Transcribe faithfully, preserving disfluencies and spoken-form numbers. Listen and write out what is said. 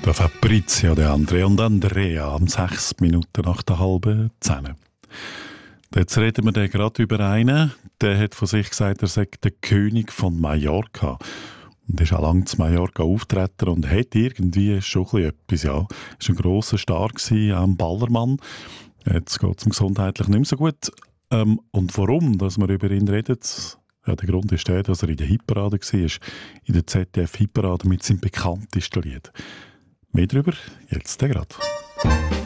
Der Fabrizio, der Andrea und Andrea am sechs Minuten nach der halben zehn. Jetzt reden wir dann gerade über einen, der hat von sich gesagt, er sei der König von Mallorca. Und ist auch lange zu Mallorca auftreten und hat irgendwie schon ein bisschen etwas, ja. Ist ein grosser Star gewesen, auch ein Ballermann. Jetzt geht es ihm gesundheitlich nicht mehr so gut. Ähm, und warum, dass wir über ihn reden, ja, der Grund ist der, dass er in der Hitparade war, in der Z D F-Hitparade mit seinem bekanntesten Lied. Mehr darüber jetzt gerade.